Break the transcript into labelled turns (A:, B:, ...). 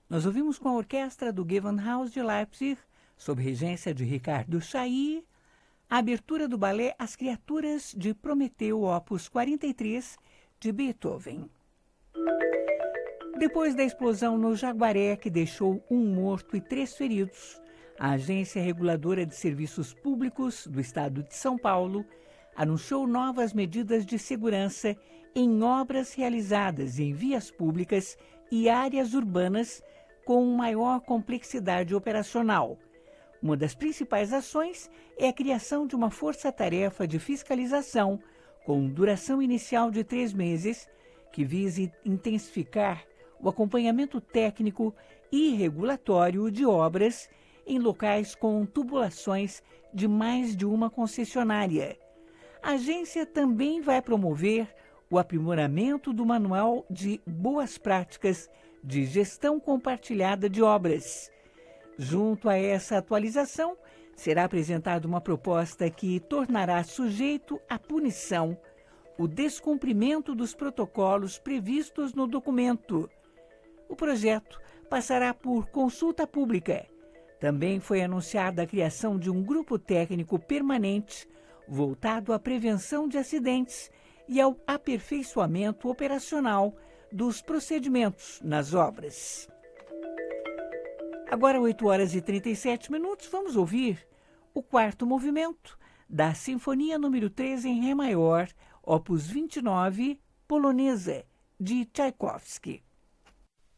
A: Nós ouvimos com a orquestra do Gewandhaus de Leipzig, sob regência de Ricardo Chailly, a abertura do balé As Criaturas de Prometeu, opus 43, de Beethoven. Depois da explosão no Jaguaré, que deixou 1 morto e 3 feridos, a Agência Reguladora de Serviços Públicos do Estado de São Paulo anunciou novas medidas de segurança em obras realizadas em vias públicas e áreas urbanas com maior complexidade operacional. Uma das principais ações é a criação de uma força-tarefa de fiscalização com duração inicial de 3 meses, que visa intensificar o acompanhamento técnico e regulatório de obras em locais com tubulações de mais de uma concessionária. A agência também vai promover o aprimoramento do Manual de Boas Práticas de Gestão Compartilhada de Obras. Junto a essa atualização, será apresentada uma proposta que tornará sujeito à punição o descumprimento dos protocolos previstos no documento. O projeto passará por consulta pública. Também foi anunciada a criação de um grupo técnico permanente voltado à prevenção de acidentes e ao aperfeiçoamento operacional dos procedimentos nas obras. Agora, 8h37, vamos ouvir o 4º movimento da Sinfonia número 3 em Ré maior, opus 29, polonesa, de Tchaikovsky.